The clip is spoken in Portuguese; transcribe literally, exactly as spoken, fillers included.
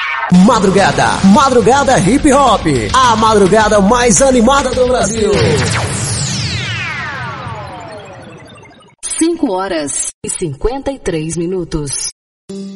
Madrugada, madrugada hip hop, a madrugada mais animada do Brasil. cinco horas e cinquenta e três minutos.